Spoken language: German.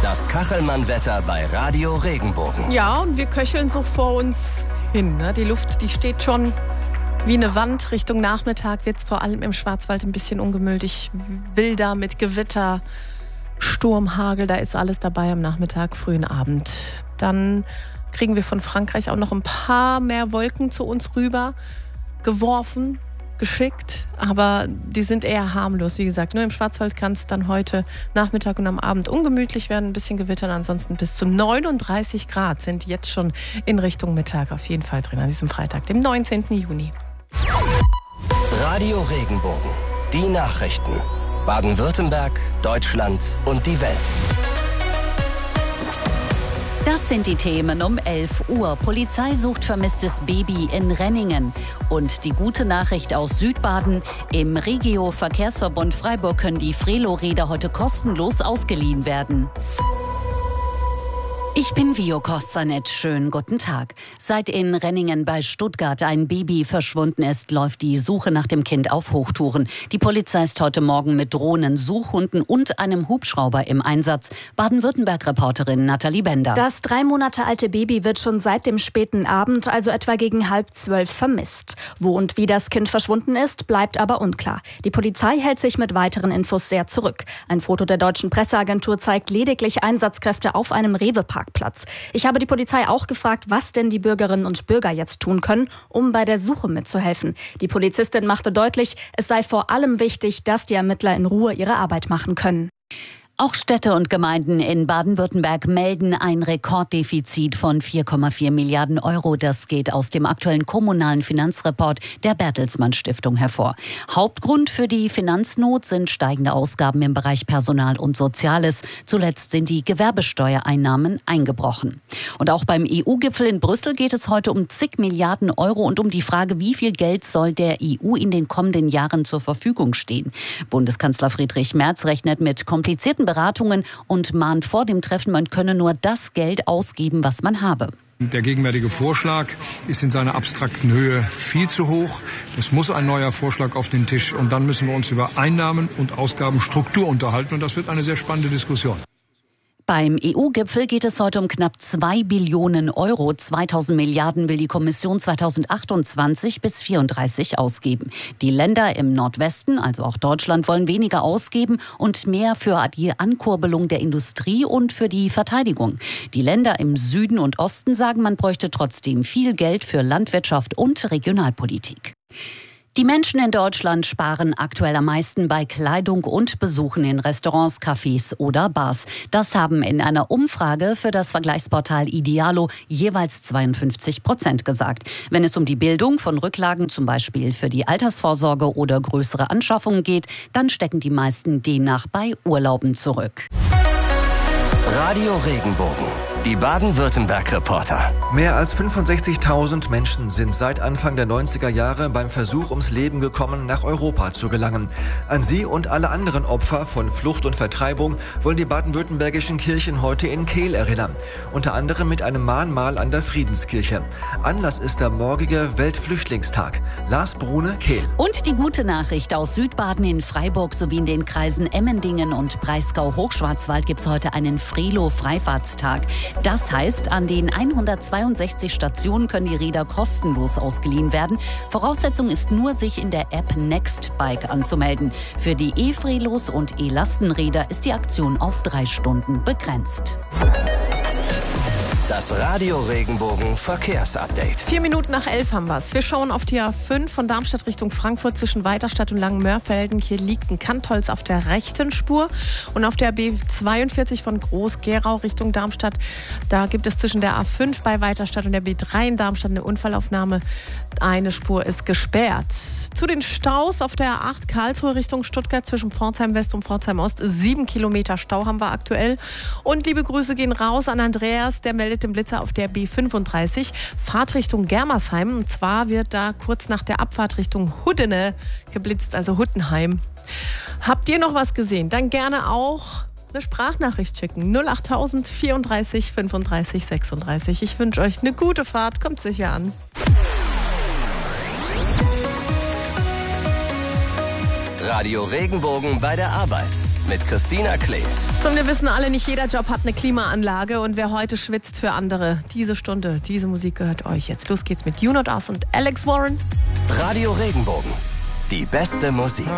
Das Kachelmann-Wetter bei Radio Regenbogen. Ja, und wir köcheln so vor uns hin. Ne? Die Luft, die steht schon wie eine Wand. Richtung Nachmittag wird es vor allem im Schwarzwald ein bisschen ungemütlich. Wilder mit Gewitter, Sturm, Hagel, da ist alles dabei am Nachmittag, frühen Abend. Dann kriegen wir von Frankreich auch noch ein paar mehr Wolken zu uns rüber geworfen, geschickt, aber die sind eher harmlos. Wie gesagt, nur im Schwarzwald kann es dann heute Nachmittag und am Abend ungemütlich werden, ein bisschen gewittern. Ansonsten bis zu 39 Grad sind jetzt schon in Richtung Mittag auf jeden Fall drin an diesem Freitag, dem 19. Juni. Radio Regenbogen. Die Nachrichten. Baden-Württemberg, Deutschland und die Welt. Das sind die Themen um 11 Uhr. Polizei sucht vermisstes Baby in Renningen. Und die gute Nachricht aus Südbaden. Im Regio-Verkehrsverbund Freiburg können die Frelo-Räder heute kostenlos ausgeliehen werden. Ich bin Vio Kostanet. Schönen guten Tag. Seit in Renningen bei Stuttgart ein Baby verschwunden ist, läuft die Suche nach dem Kind auf Hochtouren. Die Polizei ist heute Morgen mit Drohnen, Suchhunden und einem Hubschrauber im Einsatz. Baden-Württemberg-Reporterin Nathalie Bender. Das 3 Monate alte Baby wird schon seit dem späten Abend, also etwa gegen 11:30, vermisst. Wo und wie das Kind verschwunden ist, bleibt aber unklar. Die Polizei hält sich mit weiteren Infos sehr zurück. Ein Foto der deutschen Presseagentur zeigt lediglich Einsatzkräfte auf einem Rewe-Parkplatz. Ich habe die Polizei auch gefragt, was denn die Bürgerinnen und Bürger jetzt tun können, um bei der Suche mitzuhelfen. Die Polizistin machte deutlich, es sei vor allem wichtig, dass die Ermittler in Ruhe ihre Arbeit machen können. Auch Städte und Gemeinden in Baden-Württemberg melden ein Rekorddefizit von 4,4 Milliarden Euro. Das geht aus dem aktuellen kommunalen Finanzreport der Bertelsmann Stiftung hervor. Hauptgrund für die Finanznot sind steigende Ausgaben im Bereich Personal und Soziales. Zuletzt sind die Gewerbesteuereinnahmen eingebrochen. Und auch beim EU-Gipfel in Brüssel geht es heute um zig Milliarden Euro und um die Frage, wie viel Geld soll der EU in den kommenden Jahren zur Verfügung stehen. Bundeskanzler Friedrich Merz rechnet mit komplizierten Beratungen und mahnt vor dem Treffen, man könne nur das Geld ausgeben, was man habe. Der gegenwärtige Vorschlag ist in seiner abstrakten Höhe viel zu hoch. Es muss ein neuer Vorschlag auf den Tisch und dann müssen wir uns über Einnahmen und Ausgabenstruktur unterhalten und das wird eine sehr spannende Diskussion. Beim EU-Gipfel geht es heute um knapp 2 Billionen Euro. 2000 Milliarden will die Kommission 2028 bis 2034 ausgeben. Die Länder im Nordwesten, also auch Deutschland, wollen weniger ausgeben und mehr für die Ankurbelung der Industrie und für die Verteidigung. Die Länder im Süden und Osten sagen, man bräuchte trotzdem viel Geld für Landwirtschaft und Regionalpolitik. Die Menschen in Deutschland sparen aktuell am meisten bei Kleidung und Besuchen in Restaurants, Cafés oder Bars. Das haben in einer Umfrage für das Vergleichsportal Idealo jeweils 52% gesagt. Wenn es um die Bildung von Rücklagen, zum Beispiel für die Altersvorsorge oder größere Anschaffungen geht, dann stecken die meisten demnach bei Urlauben zurück. Radio Regenbogen. Die Baden-Württemberg-Reporter. Mehr als 65.000 Menschen sind seit Anfang der 90er Jahre beim Versuch ums Leben gekommen, nach Europa zu gelangen. An sie und alle anderen Opfer von Flucht und Vertreibung wollen die baden-württembergischen Kirchen heute in Kehl erinnern. Unter anderem mit einem Mahnmal an der Friedenskirche. Anlass ist der morgige Weltflüchtlingstag. Lars Brune, Kehl. Und die gute Nachricht aus Südbaden in Freiburg sowie in den Kreisen Emmendingen und Breisgau-Hochschwarzwald gibt es heute einen Frelo-Freifahrtstag. Das heißt, an den 162 Stationen können die Räder kostenlos ausgeliehen werden. Voraussetzung ist nur, sich in der App Nextbike anzumelden. Für die E-Frelos und E-Lastenräder ist die Aktion auf 3 Stunden begrenzt. Das Radio Regenbogen Verkehrsupdate. 4 Minuten nach 11 haben wir es. Wir schauen auf die A5 von Darmstadt Richtung Frankfurt zwischen Weiterstadt und Langenmörfelden. Hier liegt ein Kantholz auf der rechten Spur. Und auf der B42 von Groß-Gerau Richtung Darmstadt, da gibt es zwischen der A5 bei Weiterstadt und der B3 in Darmstadt eine Unfallaufnahme. Eine Spur ist gesperrt. Zu den Staus auf der A8 Karlsruhe Richtung Stuttgart zwischen Pforzheim West und Pforzheim Ost. 7 Kilometer Stau haben wir aktuell. Und liebe Grüße gehen raus an Andreas, der meldet den Blitzer auf der B35. Fahrt Richtung Germersheim. Und zwar wird da kurz nach der Abfahrt Richtung Huddene geblitzt, also Huttenheim. Habt ihr noch was gesehen? Dann gerne auch eine Sprachnachricht schicken. 08000 34 35 36. Ich wünsche euch eine gute Fahrt. Kommt sicher an. Radio Regenbogen bei der Arbeit mit Christina Klee. Und wir wissen alle, nicht jeder Job hat eine Klimaanlage. Und wer heute schwitzt für andere, diese Stunde, diese Musik gehört euch jetzt. Los geht's mit You Not Us und Alex Warren. Radio Regenbogen. Die beste Musik.